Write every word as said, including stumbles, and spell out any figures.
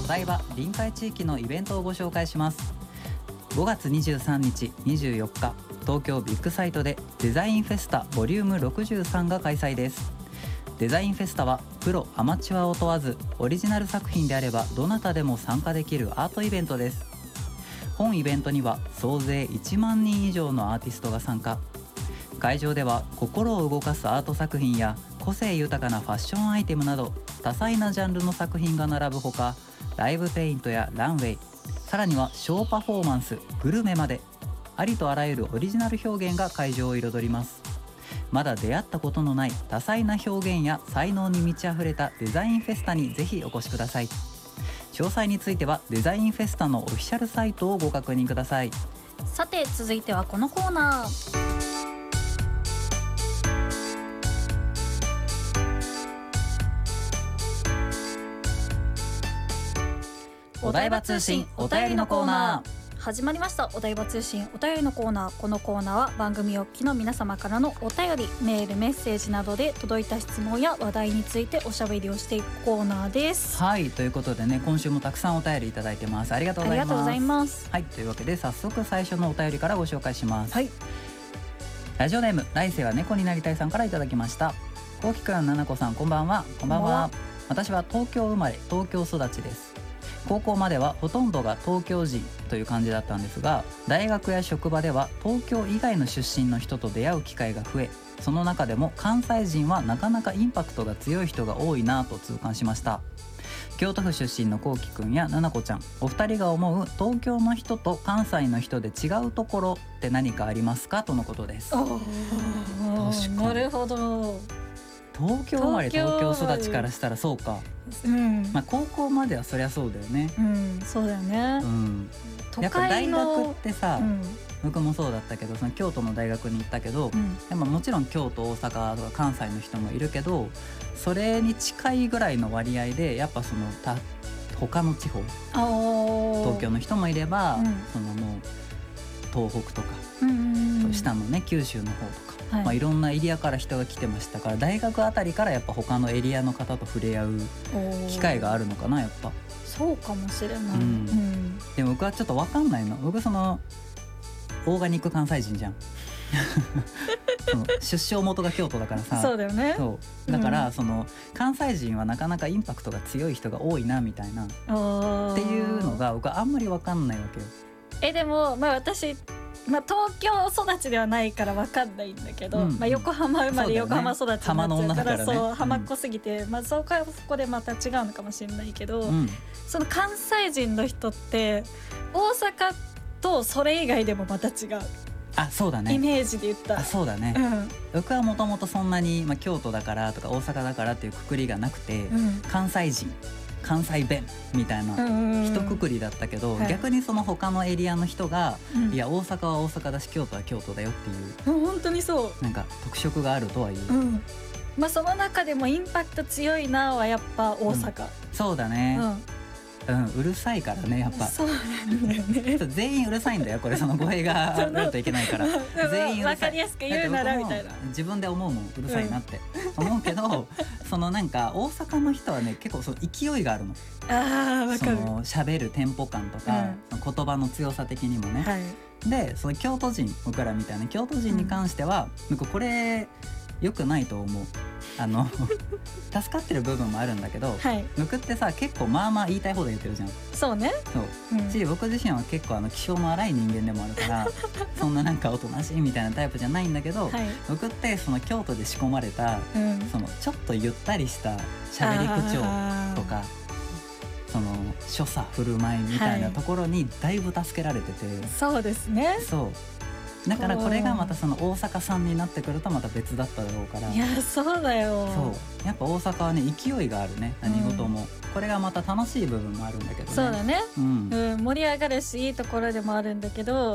お台場臨海地域のイベントをご紹介します。ごがつにじゅうさんにち、にじゅうよっか、東京ビッグサイトでデザインフェスタボリュームろくじゅうさんが開催です。デザインフェスタはプロアマチュアを問わず、オリジナル作品であればどなたでも参加できるアートイベントです。本イベントには総勢いちまんにん以上のアーティストが参加。会場では心を動かすアート作品や個性豊かなファッションアイテムなど多彩なジャンルの作品が並ぶほか、ライブペイントやランウェイ、さらにはショーパフォーマンス、グルメまでありとあらゆるオリジナル表現が会場を彩ります。まだ出会ったことのない多彩な表現や才能に満ち溢れたデザインフェスタにぜひお越しください。詳細についてはデザインフェスタのオフィシャルサイトをご確認ください。 さて続いてはこのコーナー。 お台場通信お便りのコーナー。 始まりました。お台場通信お便りのコーナー。このコーナーは番組お聞きの皆様からのお便り、メール、メッセージなどで届いた質問や話題についておしゃべりをしていくコーナーです。 はい、ということでね、今週もたくさんお便りいただいてます。ありがとうございます。 ありがとうございます。 はい、というわけで早速最初のお便りからご紹介します。 はい、 ラジオネーム来世は猫になりたいさんからいただきました。こうきくん、ななこさん、こんばんは。こんばんは。私は東京生まれ東京育ちです。高校まではほとんどが東京人という感じだったんですが、大学や職場では東京以外の出身の人と出会う機会が増え、その中でも関西人はなかなかインパクトが強い人が多いなと痛感しました。京都府出身のこうきくんやななこちゃん、お二人が思う東京の人と関西の人で違うところって何かありますかとのことです。 確かに。なるほど。 東京生まれ東京育ちからしたらそうか、 うん、 まあ、高校まではそりゃそうだよね。 うん、そうだよね、 うん、やっぱ大学ってさ、うん、僕もそうだったけど、その京都の大学に行ったけど、うん、でももちろん京都、大阪とか関西の人もいるけど、それに近いぐらいの割合でやっぱその他他の地方、東京の人もいれば、うん、そのもう東北とか、うんうんうん、下のね九州の方とか、はい、まあ、いろんなエリアから人が来てましたから、大学あたりからやっぱ他のエリアの方と触れ合う機会があるのかな、やっぱ。 そうかもしれない、うんうん、 でも僕はちょっと分かんないの。僕そのオーガニック関西人じゃんその出生元が京都だからさ。 そうだよね。 そうだから、うん、その関西人はなかなかインパクトが強い人が多いなみたいなっていうのが僕はあんまり分かんないわけよ。 えでも、まあ、私まあ、東京育ちではないから分かんないんだけど、うん、まあ、横浜生まれ、ね、横浜育ちになっちゃうから、浜の女だからね、そう浜っ子すぎて、うん、まあ、そこはそこでまた違うのかもしれないけど、うん、その関西人の人って大阪とそれ以外でもまた違う。 あ、そうだね、 イメージで言ったら。 あ、そうだね、うん、僕はもともとそんなに、まあ、京都だからとか大阪だからっていうくくりがなくて、うん、関西人、関西弁みたいな一括りだったけど、うんうん、逆にその他のエリアの人が、はい、いや大阪は大阪だし京都は京都だよっていう、 うん、本当にそうなんか特色があるとはいう、 うん、まあ、その中でもインパクト強いなはやっぱ大阪、うん、 そうだね、うん、うん、うるさいからね、やっぱ。 そうなんだよね全員うるさいんだよ、これ。その語弊があるといけないから全員うるさい。 分かりやすく言うならみたいな。 自分で思うもん、うるさいなって思うけど、そのなんか大阪の人はね、結構その勢いがあるの。 あー、わかる。 その喋るテンポ感とか、うん、その言葉の強さ的にもね、はい、でその京都人、僕らみたいな京都人に関しては、うん、僕これ良くないと思う。あの助かってる部分もあるんだけど、はい、僕ってさ結構まあまあ言いたい放題言ってるじゃん。 そうね。 そう、うん、し僕自身は結構あの気性の荒い人間でもあるからそんななんかおとなしいみたいなタイプじゃないんだけど、はい、僕ってその京都で仕込まれた、うん、そのちょっとゆったりした喋り口調とか、その所作振る舞いみたいなところにだいぶ助けられてて、はい、 そうですね。 そうだからこれがまたその大阪さんになってくるとまた別だっただろうから。 いや、そうだよ。 そうやっぱ大阪はね勢いがあるね、何事も、うん、これがまた楽しい部分もあるんだけどね。 そうだね、うんうん、盛り上がるしいいところでもあるんだけど、